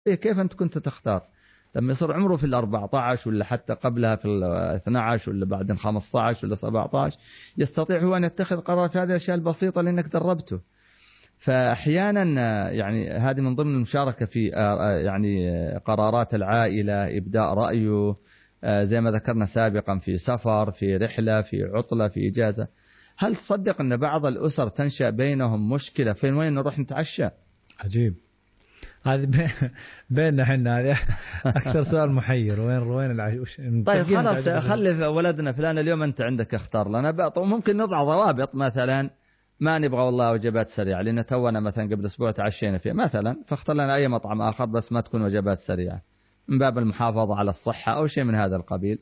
كيف أنت كنت تختار؟ لما يصير عمره في 14 ولا حتى قبلها في 12 ولا بعدين 15 ولا 17 يستطيع هو أن يتخذ قرار في هذه الأشياء البسيطة لأنك دربته. فأحيانا يعني هذه من ضمن المشاركة في يعني قرارات العائلة، إبداء رأيه زي ما ذكرنا سابقا في سفر، في رحلة، في عطلة، في إجازة. هل تصدق أن بعض الأسر تنشأ بينهم مشكلة في وين نروح نتعشى؟ عجيب. هذه بيننا حنا هذه أكثر سؤال محير، وين طيب خلاص خلي ولدنا فلان اليوم أنت عندك اختار لنا، ممكن نضع ضوابط مثلا ما نبغى والله وجبات سريعة لأن تونا مثلا قبل أسبوع تعشينا فيها مثلا، فاختار لنا أي مطعم آخر بس ما تكون وجبات سريعة من باب المحافظة على الصحة أو شيء من هذا القبيل.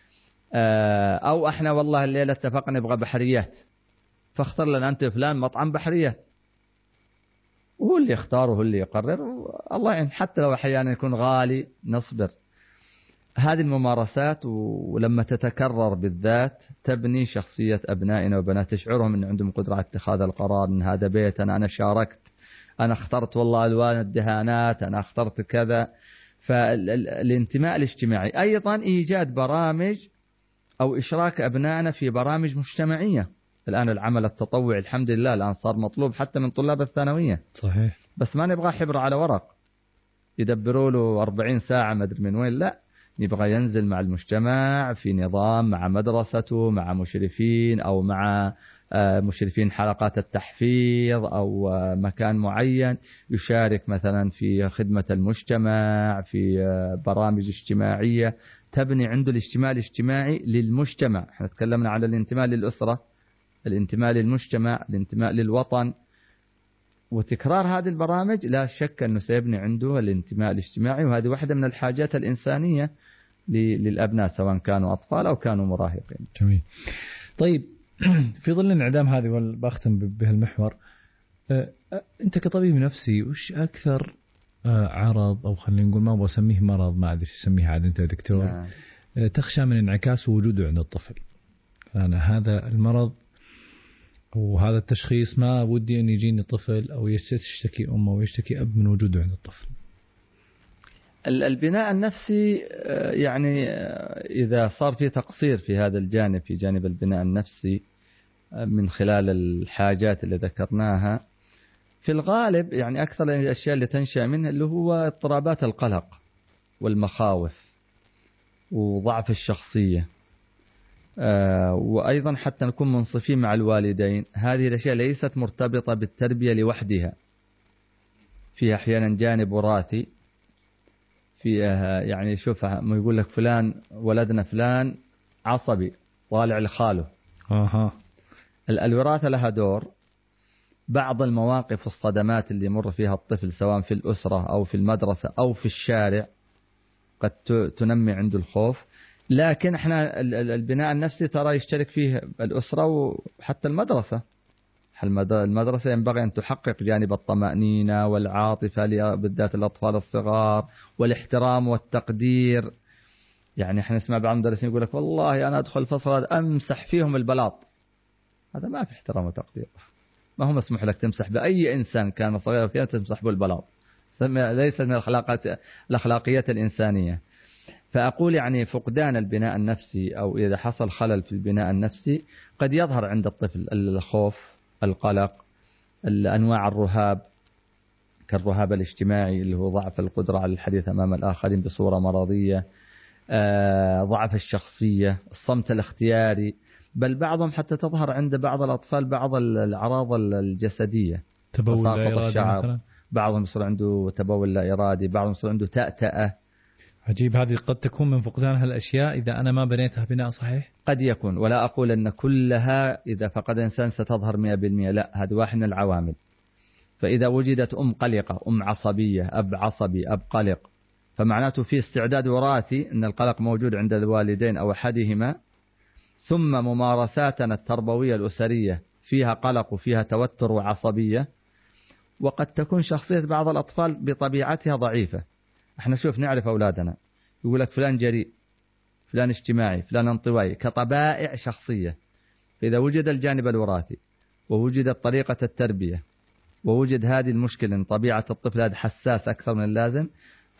أو احنا والله الليلة اتفقنا نبغى بحريات، فاختار لنا أنت فلان مطعم بحريات، وهو اللي يختار وهو اللي يقرر. الله يعني حتى لو أحيانا يكون غالي نصبر. هذه الممارسات ولما تتكرر بالذات تبني شخصية أبنائنا وبنات، تشعرهم أن عندهم قدرة على اتخاذ القرار، أن هذا بيتنا، أنا شاركت، أنا اخترت والله ألوان الدهانات، أنا اخترت كذا. فالانتماء الاجتماعي أيضا إيجاد برامج أو إشراك أبنائنا في برامج مجتمعية. الآن العمل التطوعي الحمد لله الآن صار مطلوب حتى من طلاب الثانوية. صحيح. بس ما نبغى حبر على ورق يدبروا له 40 ساعة ما أدري من وين، لا، نبغى ينزل مع المجتمع في نظام، مع مدرسته، مع مشرفين أو مع مشرفين حلقات التحفيظ أو مكان معين، يشارك مثلا في خدمة المجتمع في برامج اجتماعية تبني عنده الاجتماع الاجتماعي للمجتمع. احنا تكلمنا على الانتماء للأسرة، الانتماء للمجتمع، الانتماء للوطن. وتكرار هذه البرامج لا شك أنه سيبني عنده الانتماء الاجتماعي، وهذه واحدة من الحاجات الإنسانية للأبناء سواء كانوا أطفال أو كانوا مراهقين. جميل. طيب في ظل انعدام هذه وبختم بهالمحور، أنت كطبيب نفسي وش أكثر عرض أو خلينا نقول ما أبغى أسميه مرض، ما أدري أسميه عاد أنت دكتور، تخشى من انعكاسه وجوده عند الطفل؟ أنا هذا المرض وهذا التشخيص ما ودي أن يجيني طفل أو يشتكي أم أو يشتكي أب من وجوده عند الطفل. البناء النفسي يعني إذا صار في تقصير في هذا الجانب، في جانب البناء النفسي من خلال الحاجات اللي ذكرناها، في الغالب يعني أكثر الأشياء اللي تنشأ منها اللي هو اضطرابات القلق والمخاوف وضعف الشخصية. وأيضا حتى نكون منصفين مع الوالدين، هذه الأشياء ليست مرتبطة بالتربية لوحدها، فيها أحيانا جانب وراثي، فيها يعني شوف ما يقول لك فلان ولدنا فلان عصبي طالع لخاله. الوراثة لها دور. بعض المواقف والصدمات اللي يمر فيها الطفل سواء في الأسرة أو في المدرسة أو في الشارع قد تنمي عنده الخوف. لكن احنا البناء النفسي ترى يشترك فيه الأسرة وحتى المدرسة. المدرسة ينبغي أن تحقق جانب الطمأنينة والعاطفة بالذات الأطفال الصغار، والاحترام والتقدير. يعني احنا نسمع بعض المدرسين يقول لك والله أنا أدخل الفصل أمسح فيهم البلاط. هذا ما في احترام وتقدير. ما هو مسموح لك تمسح بأي إنسان كان صغير وكان تمسح به البلاط، ليس من الأخلاقيات الإنسانية. فأقول يعني فقدان البناء النفسي أو إذا حصل خلل في البناء النفسي قد يظهر عند الطفل الخوف، القلق، الأنواع الرهاب كالرهاب الاجتماعي اللي هو ضعف القدرة على الحديث أمام الآخرين بصورة مرضية، ضعف الشخصية، الصمت الاختياري، بل بعضهم حتى تظهر عند بعض الأطفال بعض الأعراض الجسدية، تبول لا إرادي الشعر مثلا. بعضهم يصير عنده تبول لا إرادي، بعضهم يصير عنده تأتأة. عجيب. هذه قد تكون من فقدان هالأشياء إذا أنا ما بنيتها بناء صحيح. قد يكون، ولا أقول أن كلها إذا فقد إنسان ستظهر 100%، لا، هذا واحد من العوامل. فإذا وجدت أم قلقة، أم عصبية، أب عصبي، أب قلق، فمعناته في استعداد وراثي أن القلق موجود عند الوالدين أو أحدهما، ثم ممارساتنا التربوية الأسرية فيها قلق وفيها توتر وعصبية. وقد تكون شخصية بعض الأطفال بطبيعتها ضعيفة. احنا شوف نعرف أولادنا يقول لك فلان جريء، فلان اجتماعي، فلان انطوائي، كطبائع شخصية. فإذا وجد الجانب الوراثي ووجدت طريقة التربية ووجد هذه المشكلة أن طبيعة الطفل هذا حساس أكثر من اللازم،